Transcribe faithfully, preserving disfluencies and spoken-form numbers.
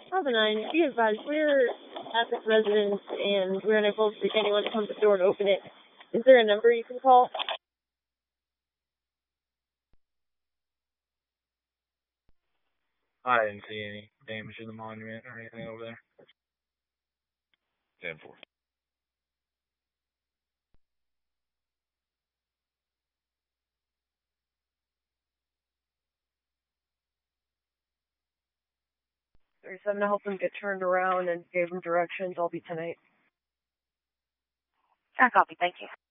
Alpha nine, be advised, we're at this residence and we're unable to get anyone to come to the door to open it. Is there a number you can call? I didn't see any damage to the monument or anything over there. ten four. thirty-seven to help them get turned around and gave them directions. I'll be tonight. I copy, thank you.